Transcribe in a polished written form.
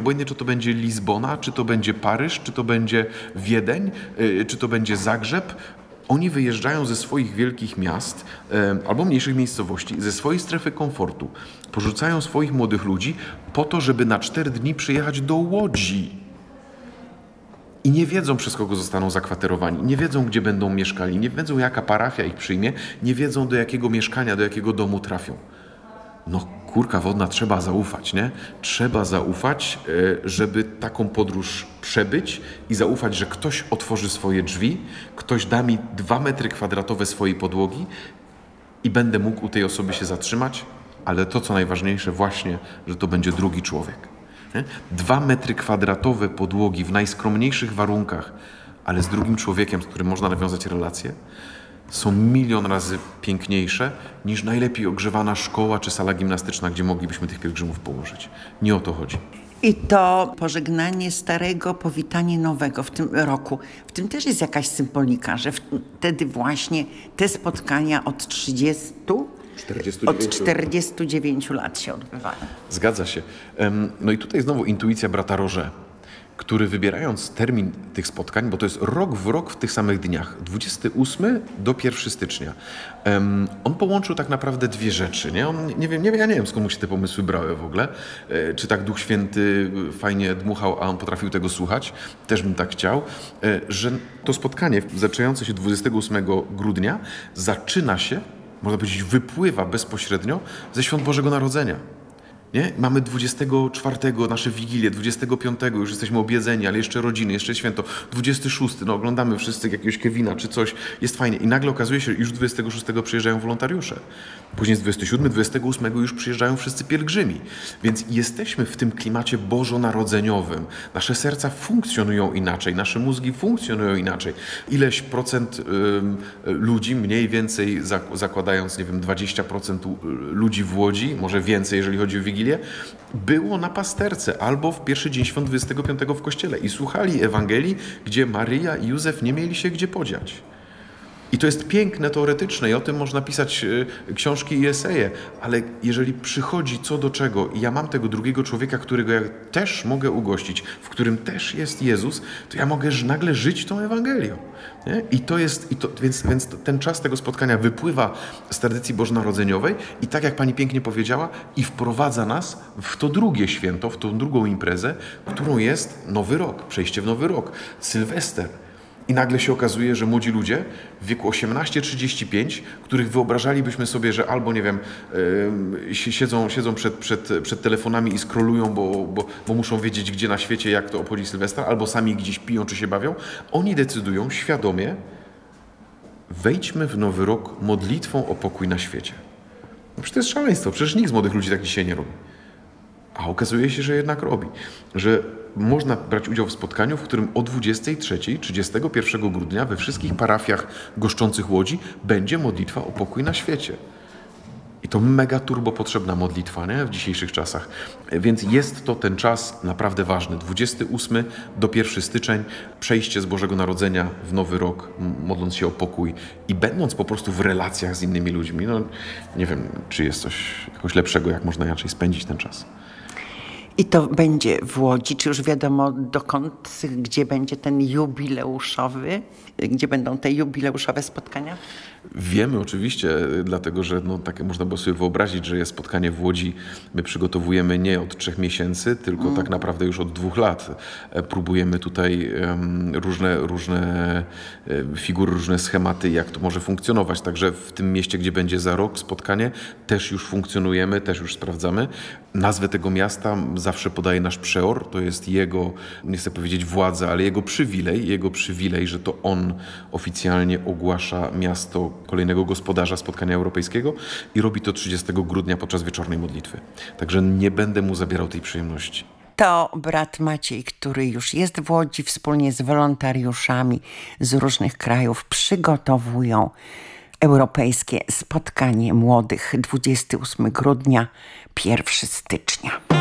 obojętnie czy to będzie Lizbona, czy to będzie Paryż, czy to będzie Wiedeń, czy to będzie Zagrzeb. Oni wyjeżdżają ze swoich wielkich miast albo mniejszych miejscowości, ze swojej strefy komfortu, porzucają swoich młodych ludzi po to, żeby na 4 dni przyjechać do Łodzi. I nie wiedzą, przez kogo zostaną zakwaterowani, nie wiedzą, gdzie będą mieszkali, nie wiedzą, jaka parafia ich przyjmie, nie wiedzą, do jakiego mieszkania, do jakiego domu trafią. No kurka wodna, trzeba zaufać, nie? Trzeba zaufać, żeby taką podróż przebyć i zaufać, że ktoś otworzy swoje drzwi, ktoś da mi 2 metry kwadratowe swojej podłogi i będę mógł u tej osoby się zatrzymać, ale to, co najważniejsze właśnie, że to będzie drugi człowiek. 2 metry kwadratowe podłogi w najskromniejszych warunkach, ale z drugim człowiekiem, z którym można nawiązać relacje, są 1 000 000 razy piękniejsze niż najlepiej ogrzewana szkoła czy sala gimnastyczna, gdzie moglibyśmy tych pielgrzymów położyć. Nie o to chodzi. I to pożegnanie starego, powitanie nowego w tym roku. W tym też jest jakaś symbolika, że wtedy właśnie te spotkania od 49 lat się odbywają. Zgadza się. No i tutaj znowu intuicja brata Roże, który wybierając termin tych spotkań, bo to jest rok w rok w tych samych dniach, 28 do 1 stycznia, on połączył tak naprawdę 2 rzeczy. Nie? Ja nie wiem, skąd mu się te pomysły brały w ogóle. Czy tak Duch Święty fajnie dmuchał, a on potrafił tego słuchać. Też bym tak chciał. Że to spotkanie zaczynające się 28 grudnia zaczyna się, można powiedzieć, wypływa bezpośrednio ze Świąt Bożego Narodzenia. Nie? Mamy 24 nasze Wigilie, 25 już jesteśmy objedzeni, ale jeszcze rodziny, jeszcze święto, 26, no oglądamy wszyscy jakiegoś Kevina czy coś, jest fajnie i nagle okazuje się, że już 26 przyjeżdżają wolontariusze. Później z 27, 28 już przyjeżdżają wszyscy pielgrzymi. Więc jesteśmy w tym klimacie bożonarodzeniowym. Nasze serca funkcjonują inaczej, nasze mózgi funkcjonują inaczej. Ileś procent ludzi, mniej więcej zakładając, nie wiem, 20% ludzi w Łodzi, może więcej, jeżeli chodzi o Wigilię, było na pasterce albo w pierwszy dzień świąt 25 w kościele i słuchali Ewangelii, gdzie Maryja i Józef nie mieli się gdzie podziać. I to jest piękne, teoretyczne i o tym można pisać książki i eseje, ale jeżeli przychodzi co do czego i ja mam tego drugiego człowieka, którego ja też mogę ugościć, w którym też jest Jezus, to ja mogę nagle żyć tą Ewangelią. Nie? Więc ten czas tego spotkania wypływa z tradycji bożonarodzeniowej i tak jak pani pięknie powiedziała, i wprowadza nas w to drugie święto, w tą drugą imprezę, którą jest Nowy Rok, przejście w Nowy Rok, Sylwester. I nagle się okazuje, że młodzi ludzie w wieku 18-35, których wyobrażalibyśmy sobie, że albo, nie wiem, siedzą przed telefonami i scrollują, bo muszą wiedzieć, gdzie na świecie, jak to obchodzi Sylwestra, albo sami gdzieś piją czy się bawią, oni decydują świadomie, wejdźmy w Nowy Rok modlitwą o pokój na świecie. No przecież to jest szaleństwo, przecież nikt z młodych ludzi tak dzisiaj nie robi. A okazuje się, że jednak robi. Że można brać udział w spotkaniu, w którym o 23, 31 grudnia we wszystkich parafiach goszczących Łodzi będzie modlitwa o pokój na świecie. I to mega turbo potrzebna modlitwa, nie? W dzisiejszych czasach. Więc jest to ten czas naprawdę ważny. 28 do 1 styczeń, przejście z Bożego Narodzenia w Nowy Rok, modląc się o pokój i będąc po prostu w relacjach z innymi ludźmi. No, nie wiem, czy jest coś jakoś lepszego, jak można inaczej spędzić ten czas. I to będzie w Łodzi, czy już wiadomo dokąd, gdzie będzie ten jubileuszowy, gdzie będą te jubileuszowe spotkania? Wiemy oczywiście, dlatego że takie można było sobie wyobrazić, że jest spotkanie w Łodzi. My przygotowujemy nie od 3 miesięcy, tylko tak naprawdę już od 2 lat. Próbujemy tutaj różne figury, różne schematy, jak to może funkcjonować. Także w tym mieście, gdzie będzie za rok spotkanie, też już funkcjonujemy, też już sprawdzamy. Nazwę tego miasta zawsze podaje nasz przeor. To jest jego, nie chcę powiedzieć władza, ale jego przywilej, że to on oficjalnie ogłasza miasto kolejnego gospodarza spotkania europejskiego i robi to 30 grudnia podczas wieczornej modlitwy. Także nie będę mu zabierał tej przyjemności. To brat Maciej, który już jest w Łodzi, wspólnie z wolontariuszami z różnych krajów przygotowują europejskie spotkanie młodych 28 grudnia, 1 stycznia.